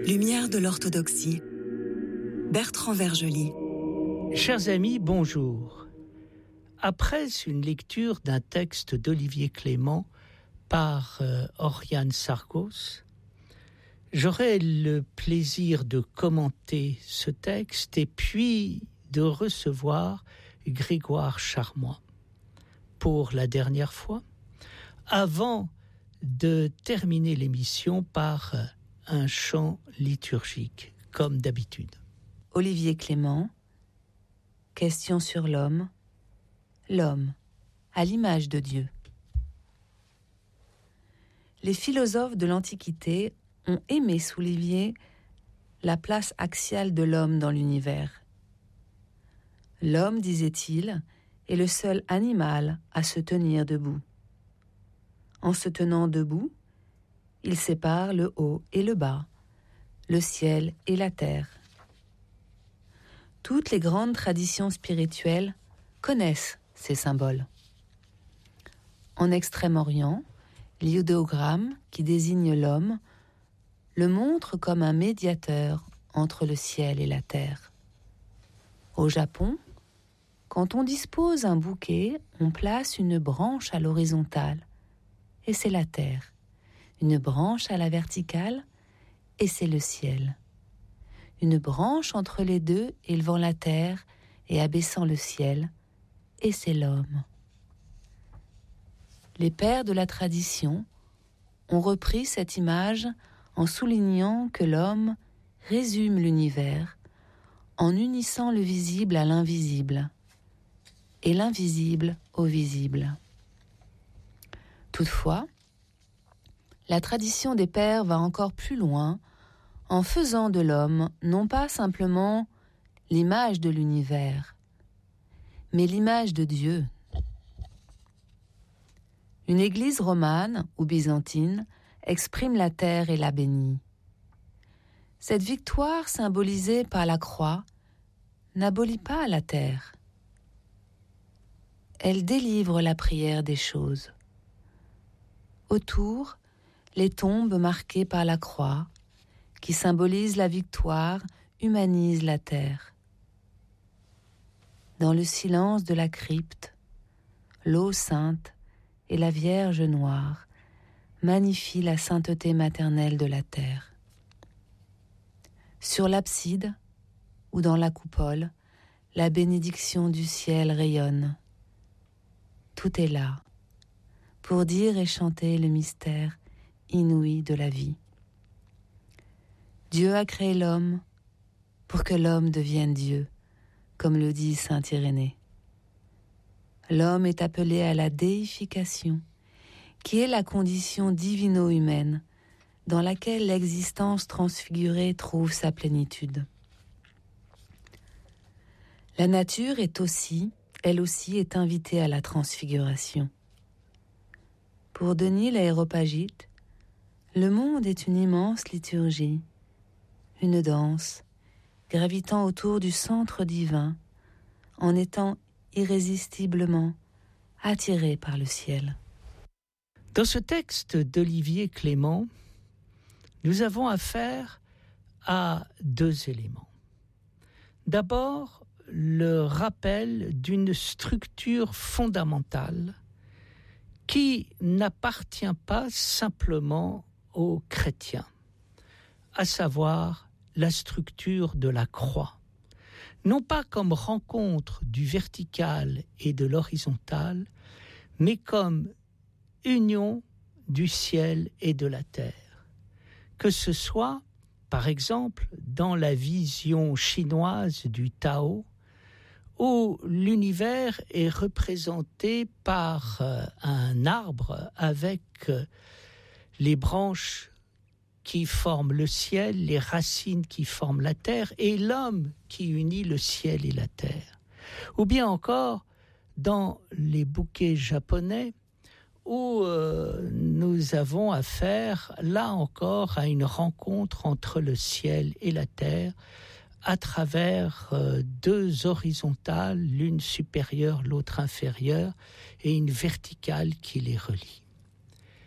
Lumière de l'orthodoxie. Bertrand Vergely. Chers amis, bonjour. Après une lecture d'un texte d'Olivier Clément par Oriane Sargos, j'aurai le plaisir de commenter ce texte et puis de recevoir Grégoire Charmois pour la dernière fois, avant de terminer l'émission par un chant liturgique, comme d'habitude. Olivier Clément, question sur l'homme, à l'image de Dieu. Les philosophes de l'Antiquité ont aimé souligner la place axiale de l'homme dans l'univers. L'homme, disait-il, est le seul animal à se tenir debout. En se tenant debout, il sépare le haut et le bas, le ciel et la terre. Toutes les grandes traditions spirituelles connaissent ces symboles. En Extrême-Orient, l'idéogramme, qui désigne l'homme, le montre comme un médiateur entre le ciel et la terre. Au Japon, quand on dispose un bouquet, on place une branche à l'horizontale, et c'est la terre. Une branche à la verticale, et c'est le ciel. Une branche entre les deux élevant la terre et abaissant le ciel, et c'est l'homme. Les pères de la tradition ont repris cette image en soulignant que l'homme résume l'univers en unissant le visible à l'invisible et l'invisible au visible. Toutefois, la tradition des pères va encore plus loin en faisant de l'homme non pas simplement l'image de l'univers, mais l'image de Dieu. Une église romane ou byzantine exprime la terre et la bénit. Cette victoire symbolisée par la croix n'abolit pas la terre. Elle délivre la prière des choses. Autour, les tombes marquées par la croix, qui symbolisent la victoire, humanisent la terre. Dans le silence de la crypte, l'eau sainte et la Vierge noire magnifient la sainteté maternelle de la terre. Sur l'abside ou dans la coupole, la bénédiction du ciel rayonne. Tout est là, pour dire et chanter le mystère inouï de la vie. Dieu a créé l'homme pour que l'homme devienne Dieu, comme le dit saint Irénée. L'homme est appelé à la déification, qui est la condition divino-humaine dans laquelle l'existence transfigurée trouve sa plénitude. La nature est aussi, elle aussi, est invitée à la transfiguration. Pour Denis l'Aréopagite, le monde est une immense liturgie, une danse, gravitant autour du centre divin, en étant irrésistiblement attiré par le ciel. Dans ce texte d'Olivier Clément, nous avons affaire à deux éléments. D'abord, le rappel d'une structure fondamentale qui n'appartient pas simplement aux chrétiens, à savoir la structure de la croix. Non pas comme rencontre du vertical et de l'horizontal, mais comme union du ciel et de la terre. Que ce soit, par exemple, dans la vision chinoise du Tao, où l'univers est représenté par un arbre avec les branches qui forment le ciel, les racines qui forment la terre, et l'homme qui unit le ciel et la terre. Ou bien encore, dans les bouquets japonais, où nous avons affaire, là encore, à une rencontre entre le ciel et la terre, à travers deux horizontales, l'une supérieure, l'autre inférieure, et une verticale qui les relie.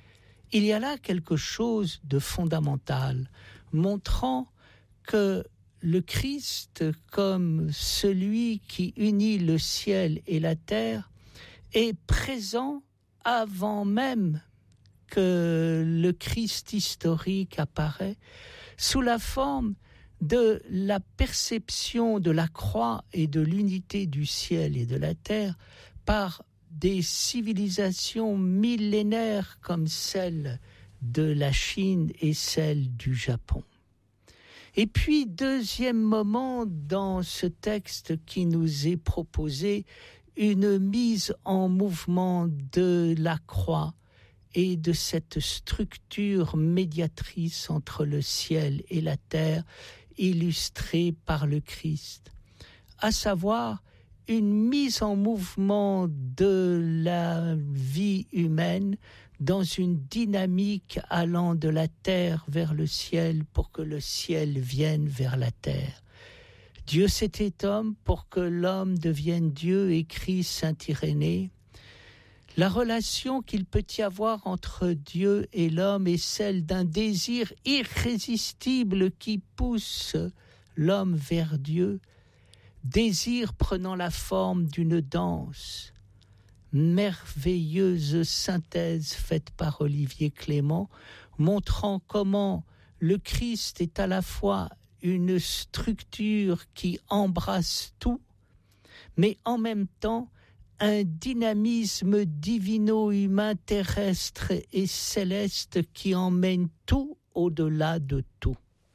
il y a là quelque chose de fondamental, montrant que le Christ, comme celui qui unit le ciel et la terre, est présent avant même que le Christ historique apparaît, sous la forme de la perception de la croix et de l'unité du ciel et de la terre par des civilisations millénaires comme celle de la Chine et celle du Japon. Et puis, deuxième moment dans ce texte qui nous est proposé, une mise en mouvement de la croix et de cette structure médiatrice entre le ciel et la terre, illustrée par le Christ, à savoir une mise en mouvement de la vie humaine dans une dynamique allant de la terre vers le ciel pour que le ciel vienne vers la terre. Dieu s'était homme pour que l'homme devienne Dieu, écrit saint Irénée. La relation qu'il peut y avoir entre Dieu et l'homme est celle d'un désir irrésistible qui pousse l'homme vers Dieu, désir prenant la forme d'une danse. Merveilleuse synthèse faite par Olivier Clément, montrant comment le Christ est à la fois une structure qui embrasse tout, mais en même temps un dynamisme divino-humain terrestre et céleste qui emmène tout au-delà de tout.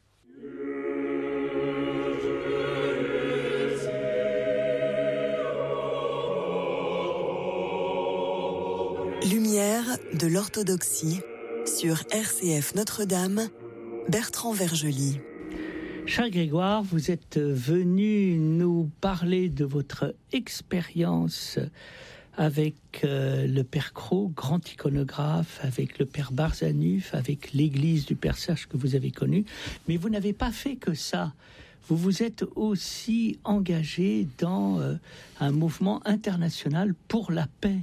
Lumière de l'orthodoxie sur RCF Notre-Dame, Bertrand Vergely. Cher Grégoire, vous êtes venu nous parler de votre expérience avec le Père Cros, grand iconographe, avec le Père Barzanuf, avec l'église du Père Serge que vous avez connue. Mais vous n'avez pas fait que ça. Vous vous êtes aussi engagé dans un mouvement international pour la paix.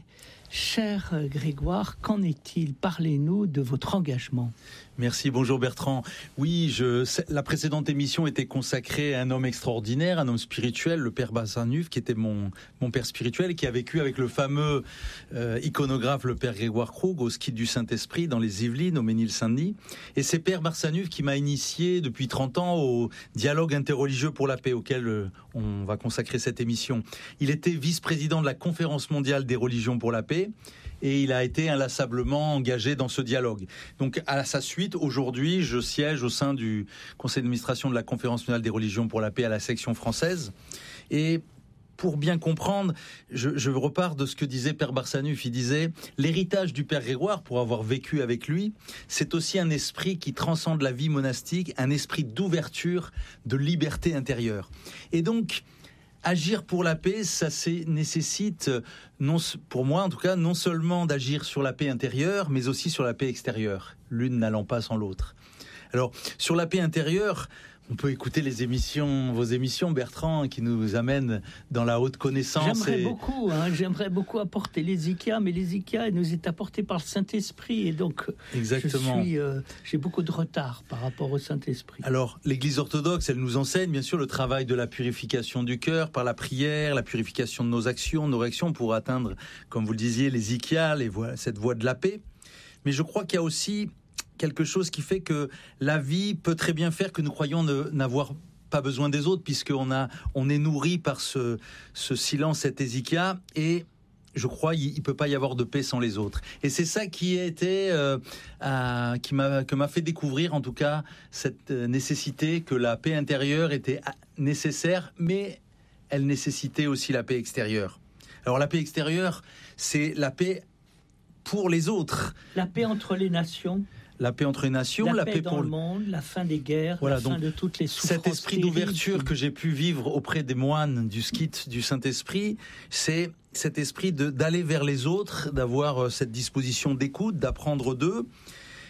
Cher Grégoire, qu'en est-il ? Parlez-nous de votre engagement. Merci, bonjour Bertrand. Oui, la précédente émission était consacrée à un homme extraordinaire, un homme spirituel, le Père Barzanuf, qui était mon père spirituel, qui a vécu avec le fameux iconographe, le Père Grégoire Krug, au ski du Saint-Esprit, dans les Yvelines, au Mesnil-Saint-Denis. Et c'est Père Barzanuf qui m'a initié depuis 30 ans au dialogue interreligieux pour la paix, auquel on va consacrer cette émission. Il était vice-président de la Conférence mondiale des religions pour la paix, et il a été inlassablement engagé dans ce dialogue. Donc, à sa suite, aujourd'hui, je siège au sein du conseil d'administration de la Conférence mondiale des religions pour la paix à la section française. Et pour bien comprendre, je repars de ce que disait Père Barzanuf. Il disait, l'héritage du Père Grégoire, pour avoir vécu avec lui, c'est aussi un esprit qui transcende la vie monastique, un esprit d'ouverture, de liberté intérieure. Et donc, agir pour la paix, ça nécessite, pour moi en tout cas, non seulement d'agir sur la paix intérieure, mais aussi sur la paix extérieure, l'une n'allant pas sans l'autre. Alors, sur la paix intérieure, on peut écouter vos émissions, Bertrand, qui nous amènent dans la haute connaissance. J'aimerais beaucoup apporter les IKEA, mais les IKEA nous est apporté par le Saint-Esprit, et donc exactement. J'ai beaucoup de retard par rapport au Saint-Esprit. Alors, l'Église orthodoxe, elle nous enseigne bien sûr le travail de la purification du cœur par la prière, la purification de nos réactions pour atteindre, comme vous le disiez, les IKEA, cette voie de la paix. Mais je crois qu'il y a aussi quelque chose qui fait que la vie peut très bien faire que nous croyons n'avoir pas besoin des autres, puisqu'on est nourri par ce silence, cet hésychia, et je crois qu'il peut pas y avoir de paix sans les autres. Et c'est ça qui m'a fait découvrir en tout cas cette nécessité que la paix intérieure était nécessaire, mais elle nécessitait aussi la paix extérieure. Alors la paix extérieure, c'est la paix pour les autres. La paix entre les nations. La paix entre les nations, la paix dans le monde, la fin des guerres, la fin de toutes les souffrances. Cet esprit d'ouverture que j'ai pu vivre auprès des moines du skit du Saint-Esprit, c'est cet esprit d'aller vers les autres, d'avoir cette disposition d'écoute, d'apprendre d'eux.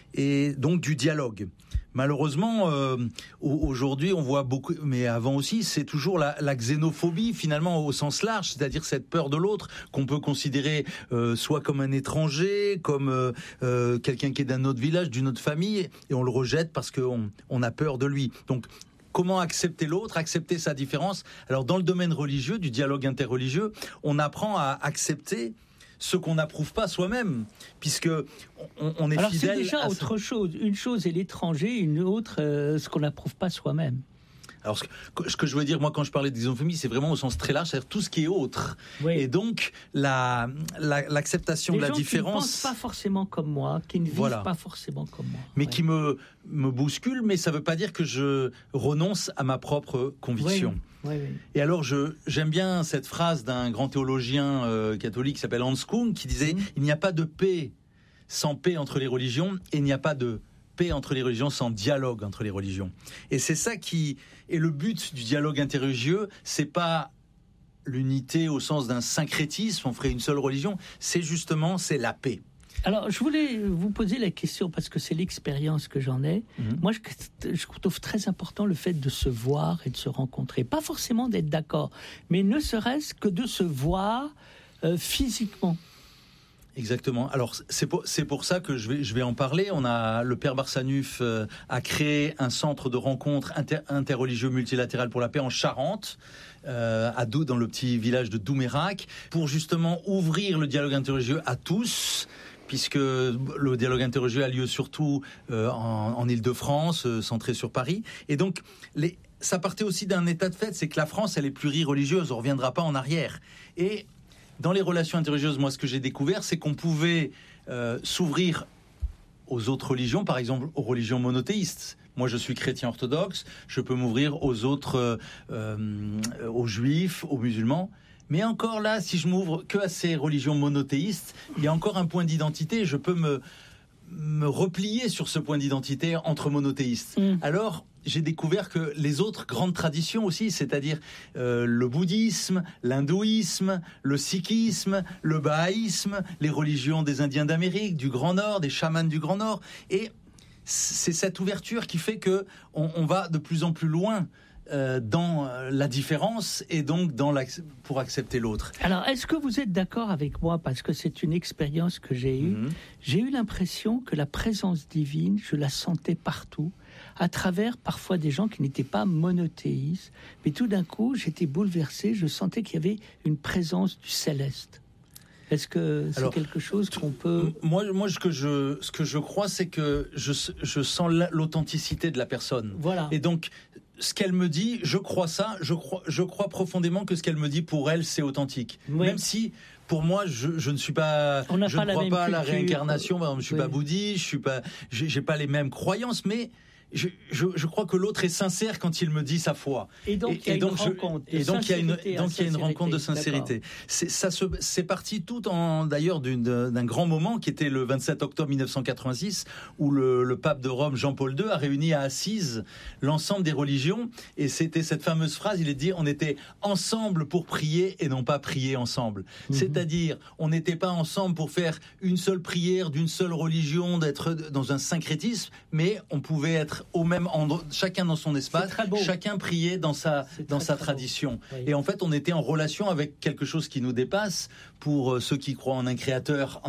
et donc du dialogue. Malheureusement, aujourd'hui, on voit beaucoup, mais avant aussi, c'est toujours la xénophobie, finalement, au sens large, c'est-à-dire cette peur de l'autre qu'on peut considérer soit comme un étranger, comme quelqu'un qui est d'un autre village, d'une autre famille, et on le rejette parce qu'on a peur de lui. Donc, comment accepter l'autre, accepter sa différence? Alors, dans le domaine religieux, du dialogue interreligieux, on apprend à accepter ce qu'on n'approuve pas soi-même, puisque on est alors fidèle. Alors c'est déjà autre chose. Une chose est l'étranger, une autre ce qu'on n'approuve pas soi-même. Alors, ce que je veux dire, moi, quand je parlais de xénophobie, c'est vraiment au sens très large, c'est-à-dire tout ce qui est autre. Oui. Et donc, l'acceptation de la différence. Qui ne pensent pas forcément comme moi, qui ne vivent pas forcément comme moi. Mais qui me bousculent, mais ça ne veut pas dire que je renonce à ma propre conviction. Oui. Et alors, j'aime bien cette phrase d'un grand théologien catholique qui s'appelle Hans Küng, qui disait « Il n'y a pas de paix sans paix entre les religions, et il n'y a pas de paix entre les religions sans dialogue entre les religions. » Et c'est ça qui est le but du dialogue interreligieux, c'est pas l'unité au sens d'un syncrétisme, on ferait une seule religion, c'est la paix. Alors, je voulais vous poser la question, parce que c'est l'expérience que j'en ai. Moi, je trouve très important le fait de se voir et de se rencontrer. Pas forcément d'être d'accord, mais ne serait-ce que de se voir physiquement. Exactement. Alors, c'est pour ça que je vais en parler. Le Père Barsanuf a créé un centre de rencontres interreligieux multilatéral pour la paix en Charente, à Doux, dans le petit village de Doumérac, pour justement ouvrir le dialogue interreligieux à tous, puisque le dialogue interreligieux a lieu surtout en Île-de-France, centré sur Paris. Et donc, ça partait aussi d'un état de fait, c'est que la France, elle est plurireligieuse, on ne reviendra pas en arrière. Et dans les relations interreligieuses, moi, ce que j'ai découvert, c'est qu'on pouvait s'ouvrir aux autres religions, par exemple aux religions monothéistes. Moi, je suis chrétien orthodoxe, je peux m'ouvrir aux autres, aux juifs, aux musulmans. Mais encore là, si je m'ouvre que à ces religions monothéistes, il y a encore un point d'identité. Je peux me replier sur ce point d'identité entre monothéistes. Alors, j'ai découvert que les autres grandes traditions aussi, c'est-à-dire le bouddhisme, l'hindouisme, le sikhisme, le bahaïsme, les religions des Indiens d'Amérique, du Grand Nord, des chamans du Grand Nord, et c'est cette ouverture qui fait que on va de plus en plus loin dans la différence et donc pour accepter l'autre. Alors, est-ce que vous êtes d'accord avec moi, parce que c'est une expérience que j'ai eue, j'ai eu l'impression que la présence divine, je la sentais partout, à travers parfois des gens qui n'étaient pas monothéistes, mais tout d'un coup, j'étais bouleversé, je sentais qu'il y avait une présence du céleste. Est-ce que c'est quelque chose qu'on peut... Moi, ce que je crois, c'est que je sens l'authenticité de la personne. Voilà. Et donc, ce qu'elle me dit, je crois ça, je crois profondément que ce qu'elle me dit, pour elle, c'est authentique. Oui. Même si, pour moi, je ne suis pas... Je ne crois pas à la réincarnation, je ne suis pas bouddhiste, j'ai pas les mêmes croyances, mais... Je crois que l'autre est sincère quand il me dit sa foi. Et donc il y a une rencontre de sincérité. C'est parti tout d'ailleurs d'un grand moment qui était le 27 octobre 1986, où le pape de Rome, Jean-Paul II, a réuni à Assise l'ensemble des religions, et c'était cette fameuse phrase, il est dit, on était ensemble pour prier et non pas prier ensemble. C'est-à-dire, on n'était pas ensemble pour faire une seule prière d'une seule religion, d'être dans un syncrétisme, mais on pouvait être au même endroit, chacun dans son espace, chacun priait dans sa tradition. Oui. Et en fait, on était en relation avec quelque chose qui nous dépasse, pour ceux qui croient en un créateur.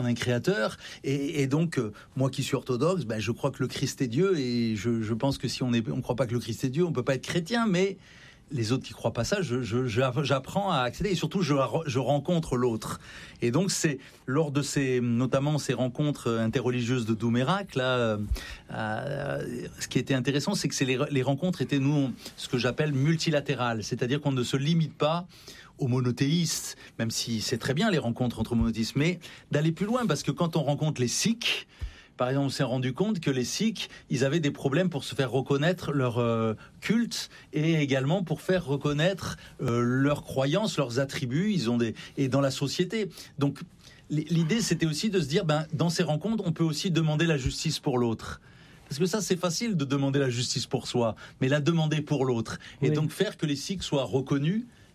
Et donc, moi qui suis orthodoxe, je crois que le Christ est Dieu, et je pense que si on ne croit pas que le Christ est Dieu, on ne peut pas être chrétien, mais... Les autres qui croient pas ça, j'apprends à accéder, et surtout je rencontre l'autre. Et donc c'est lors de notamment ces rencontres interreligieuses de Doumérac, là, ce qui était intéressant, c'est que les rencontres étaient, ce que j'appelle multilatérales, c'est-à-dire qu'on ne se limite pas aux monothéistes, même si c'est très bien les rencontres entre monothéistes, mais d'aller plus loin, parce que quand on rencontre les Sikhs, par exemple, on s'est rendu compte que les Sikhs, ils avaient des problèmes pour se faire reconnaître leur culte, et également pour faire reconnaître leurs croyances, leurs attributs. Et dans la société. Donc, l'idée, c'était aussi de se dire, dans ces rencontres, on peut aussi demander la justice pour l'autre. Parce que ça, c'est facile de demander la justice pour soi, mais la demander pour l'autre. Et donc, faire que les Sikhs soient reconnus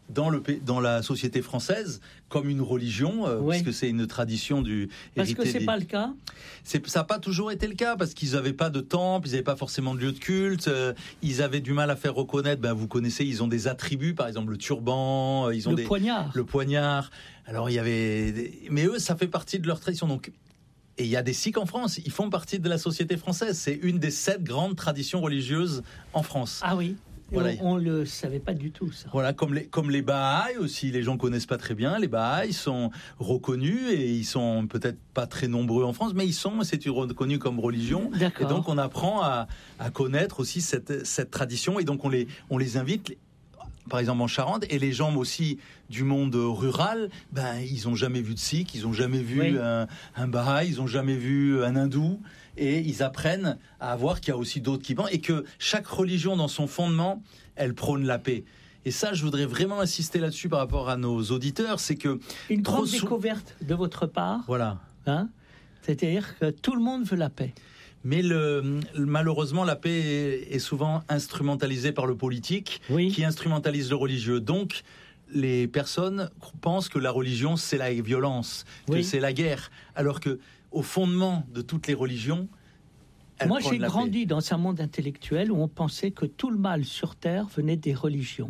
dans la société française comme une religion, puisque c'est une tradition du Parce hérité que c'est pas le cas. Ça n'a pas toujours été le cas, parce qu'ils n'avaient pas de temple, ils n'avaient pas forcément de lieu de culte, ils avaient du mal à faire reconnaître, vous connaissez, ils ont des attributs, par exemple le turban, ils ont le poignard. Alors mais eux, ça fait partie de leur tradition. Donc, et il y a des sikhs en France, ils font partie de la société française. C'est une des 7 grandes traditions religieuses en France. Ah oui. Voilà. On le savait pas du tout, ça. Voilà, comme les Bahaïs aussi, les gens connaissent pas très bien. Les Bahaïs sont reconnus et ils sont peut-être pas très nombreux en France, mais c'est reconnu comme religion. D'accord. Et donc on apprend à connaître aussi cette tradition. Et donc on les invite, par exemple en Charente, et les gens aussi du monde rural, ils ont jamais vu de sikh, ils ont jamais vu un Bahaï, ils ont jamais vu un hindou. Et ils apprennent à voir qu'il y a aussi d'autres qui pensent et que chaque religion, dans son fondement, elle prône la paix. Et ça, je voudrais vraiment insister là-dessus par rapport à nos auditeurs, c'est que... Une grande découverte de votre part. Voilà. C'est-à-dire que tout le monde veut la paix. Mais malheureusement, la paix est souvent instrumentalisée par le politique, qui instrumentalise le religieux. Donc, les personnes pensent que la religion, c'est la violence, que c'est la guerre, alors que au fondement de toutes les religions, moi j'ai grandi dans un monde intellectuel où on pensait que tout le mal sur Terre venait des religions.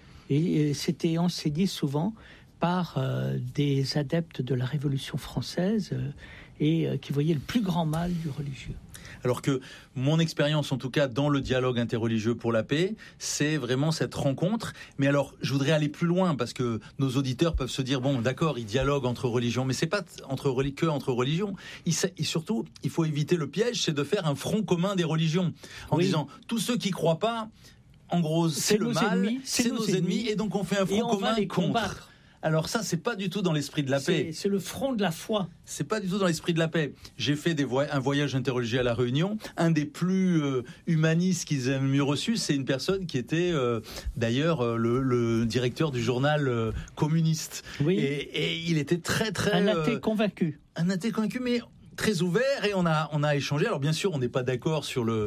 Et c'était enseigné souvent par des adeptes de la Révolution française et qui voyaient le plus grand mal du religieux. Alors que mon expérience, en tout cas dans le dialogue interreligieux pour la paix, c'est vraiment cette rencontre. Mais alors, je voudrais aller plus loin parce que nos auditeurs peuvent se dire, bon, d'accord, ils dialoguent entre religions, mais c'est pas que entre religions. Et surtout, il faut éviter le piège, c'est de faire un front commun des religions. En disant, tous ceux qui croient pas, en gros, c'est le mal, c'est nos ennemis, et donc on fait un front commun contre. Alors ça, c'est pas du tout dans l'esprit de la paix. C'est le front de la foi. C'est pas du tout dans l'esprit de la paix. J'ai fait un voyage interreligieux à La Réunion. Un des plus humanistes qu'ils aient mieux reçu, c'est une personne qui était d'ailleurs le directeur du journal communiste. Oui. Et il était très très... Un athée convaincu. Un athée convaincu, mais... très ouvert, et on a échangé. Alors bien sûr, on n'est pas d'accord sur le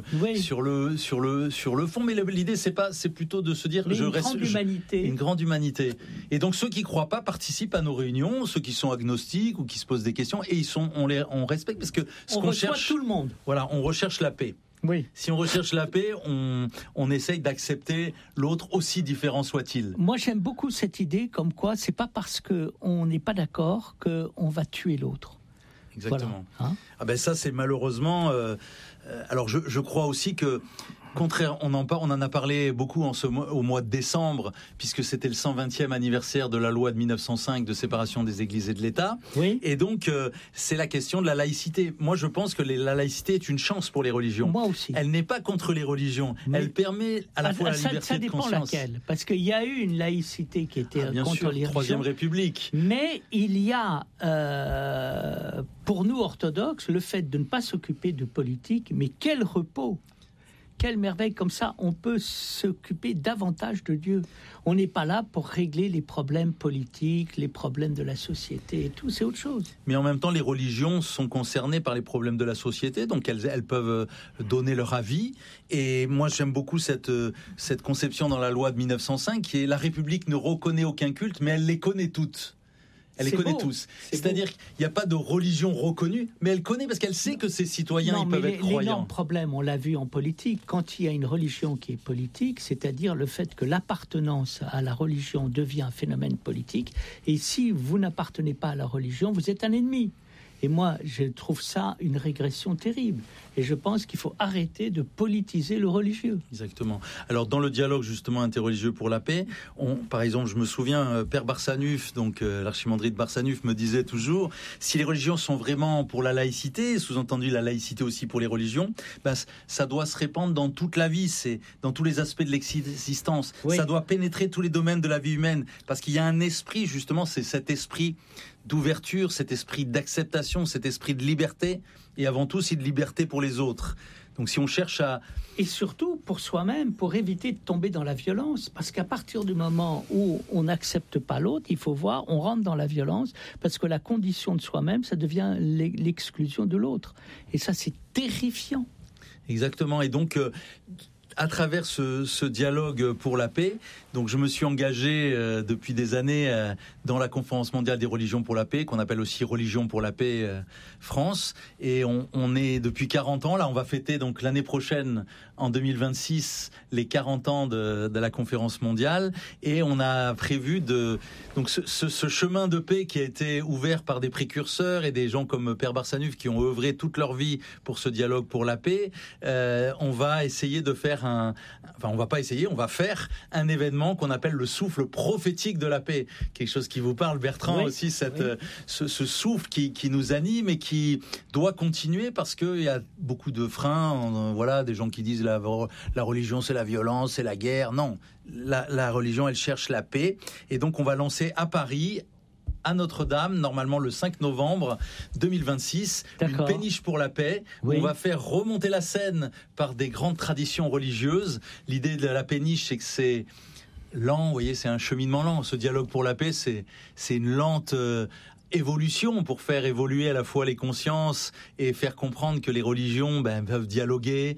fond, mais l'idée c'est plutôt de se dire une grande humanité. Et donc ceux qui croient pas participent à nos réunions, ceux qui sont agnostiques ou qui se posent des questions, et on respecte parce que on recherche tout le monde. Voilà, on recherche la paix. Oui. Si on recherche la paix, on essaye d'accepter l'autre, aussi différent soit-il. Moi, j'aime beaucoup cette idée, comme quoi c'est pas parce que on n'est pas d'accord qu'on va tuer l'autre. Exactement. Voilà. Ça, c'est malheureusement... alors, je crois aussi que, on en a parlé beaucoup au mois de décembre, puisque c'était le 120e anniversaire de la loi de 1905 de séparation des églises et de l'État. Oui. Et donc, c'est la question de la laïcité. Moi, je pense que la laïcité est une chance pour les religions. Moi aussi. Elle n'est pas contre les religions. Mais elle permet à la fois la liberté de conscience. Ça dépend laquelle. Parce qu'il y a eu une laïcité qui était contre les religions. Troisième République. Mais il y a, pour nous orthodoxes, le fait de ne pas s'occuper de politique, mais quel repos! Quelle merveille, comme ça, on peut s'occuper davantage de Dieu. On n'est pas là pour régler les problèmes politiques, les problèmes de la société et tout, c'est autre chose. Mais en même temps, les religions sont concernées par les problèmes de la société, donc elles peuvent donner leur avis. Et moi, j'aime beaucoup cette conception dans la loi de 1905, qui est la République ne reconnaît aucun culte, mais elle les connaît toutes. Elle les connaît tous. C'est-à-dire qu'il n'y a pas de religion reconnue, mais elle connaît parce qu'elle sait que ses citoyens peuvent être croyants. L'énorme problème, on l'a vu en politique, quand il y a une religion qui est politique, c'est-à-dire le fait que l'appartenance à la religion devient un phénomène politique, et si vous n'appartenez pas à la religion, vous êtes un ennemi. Et moi, je trouve ça une régression terrible. Et je pense qu'il faut arrêter de politiser le religieux. Exactement. Alors, dans le dialogue, justement, interreligieux pour la paix, par exemple, je me souviens, Père Barsanuf, donc l'archimandrit de Barsanuf, me disait toujours, si les religions sont vraiment pour la laïcité, sous-entendu la laïcité aussi pour les religions, ça doit se répandre dans toute la vie, c'est dans tous les aspects de l'existence. Oui. Ça doit pénétrer tous les domaines de la vie humaine, parce qu'il y a un esprit, justement, c'est cet esprit d'ouverture, cet esprit d'acceptation, cet esprit de liberté, et avant tout, c'est de liberté pour les autres. Donc si on cherche à... Et surtout pour soi-même, pour éviter de tomber dans la violence, parce qu'à partir du moment où on n'accepte pas l'autre, il faut voir, on rentre dans la violence, parce que la condition de soi-même, ça devient l'exclusion de l'autre. Et ça, c'est terrifiant. Exactement, et donc... à travers ce dialogue pour la paix, Donc je me suis engagé depuis des années dans la Conférence mondiale des religions pour la paix, qu'on appelle aussi Religion pour la paix France. Et on est depuis 40 ans, là on va fêter donc l'année prochaine, en 2026, les 40 ans de la Conférence mondiale. Et on a prévu donc ce chemin de paix qui a été ouvert par des précurseurs et des gens comme Père Barsanuf qui ont œuvré toute leur vie pour ce dialogue pour la paix. On va essayer de faire on va faire un événement qu'on appelle le souffle prophétique de la paix. Quelque chose qui vous parle, Bertrand, oui, aussi, ce souffle qui nous anime et qui doit continuer parce qu'il y a beaucoup de freins. Voilà, des gens qui disent la religion, c'est la violence, c'est la guerre. Non, la religion, elle cherche la paix. Et donc, on va lancer à Paris, à Notre-Dame, normalement le 5 novembre 2026, une péniche pour la paix, où on va faire remonter la Seine par des grandes traditions religieuses. L'idée de la péniche, c'est que c'est lent, vous voyez, c'est un cheminement lent. Ce dialogue pour la paix, c'est une lente évolution pour faire évoluer à la fois les consciences et faire comprendre que les religions peuvent dialoguer,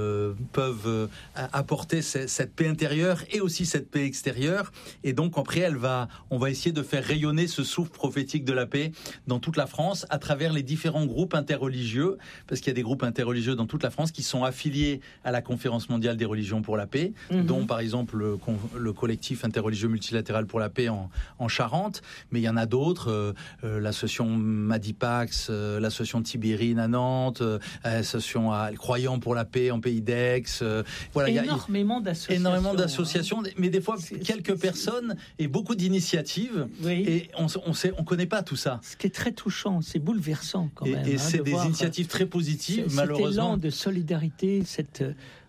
peuvent apporter cette paix intérieure et aussi cette paix extérieure. Et donc après, on va essayer de faire rayonner ce souffle prophétique de la paix dans toute la France à travers les différents groupes interreligieux, parce qu'il y a des groupes interreligieux dans toute la France qui sont affiliés à la Conférence mondiale des religions pour la paix, dont par exemple le collectif interreligieux multilatéral pour la paix en Charente, mais il y en a d'autres, l'association Madipax, l'association Tibérine à Nantes, l'association Croyants pour la paix en Pays d'Aix. Voilà, énormément d'associations. Énormément d'associations, mais des fois quelques personnes et beaucoup d'initiatives. Oui. Et on connaît pas tout ça. Ce qui est très touchant, c'est bouleversant quand même. Et c'est des initiatives très positives, malheureusement. Cet élan de solidarité, cette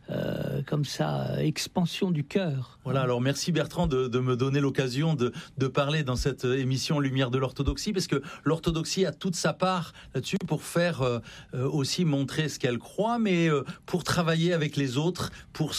comme ça, expansion du cœur. Voilà, alors merci Bertrand de me donner l'occasion de parler dans cette émission Lumière de l'orthodoxie, parce que l'orthodoxie a toute sa part là-dessus pour faire aussi montrer ce qu'elle croit, mais pour travailler avec les autres, pour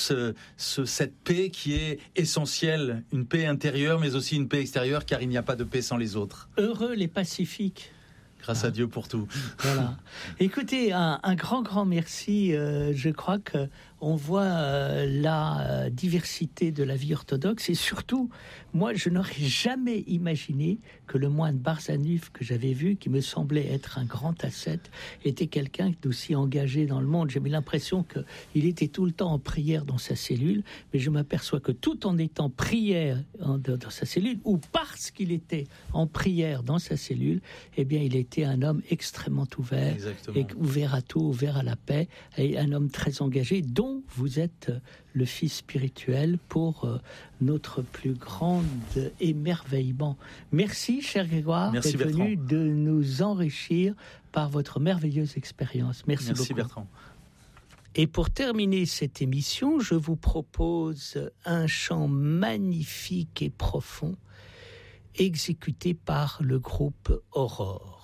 cette paix qui est essentielle, une paix intérieure, mais aussi une paix extérieure, car il n'y a pas de paix sans les autres. Heureux les pacifiques. Grâce à Dieu pour tout. Voilà. Écoutez, un grand merci. Je crois que on voit la diversité de la vie orthodoxe, et surtout, moi, je n'aurais jamais imaginé que le moine Barsanuf que j'avais vu, qui me semblait être un grand ascète, était quelqu'un d'aussi engagé dans le monde. J'avais l'impression qu'il était tout le temps en prière dans sa cellule, mais je m'aperçois que tout en étant prière dans sa cellule, ou parce qu'il était en prière dans sa cellule, eh bien, il était un homme extrêmement ouvert. Exactement. Et ouvert à tout, ouvert à la paix, et un homme très engagé, dont vous êtes le fils spirituel pour notre plus grand émerveillement. Merci, cher Grégoire, d'être venu de nous enrichir par votre merveilleuse expérience. Merci beaucoup. Bertrand. Et pour terminer cette émission, je vous propose un chant magnifique et profond exécuté par le groupe Aurore.